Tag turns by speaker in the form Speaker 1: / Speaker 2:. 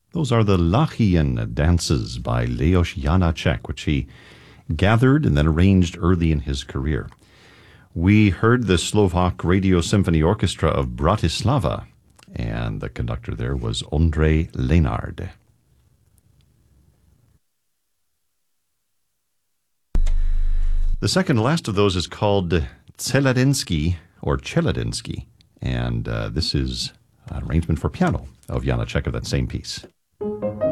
Speaker 1: Those are the Lachian dances by Leos Janáček, which he gathered and then arranged early in his career. We heard the Slovak Radio Symphony Orchestra of Bratislava, and the conductor there was Ondrej Lenard. The second to last of those is called Celadinsky, or Cheladinsky, and this is an arrangement for piano of Janáček of that same piece.